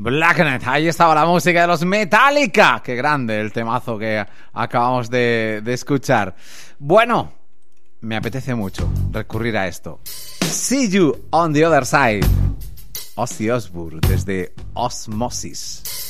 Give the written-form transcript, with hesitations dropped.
Blackened. Ahí estaba la música de los Metallica. Qué grande el temazo que acabamos de escuchar. Bueno, me apetece mucho recurrir a esto. See You on the Other Side. Ozzy Osbourne desde Osmosis.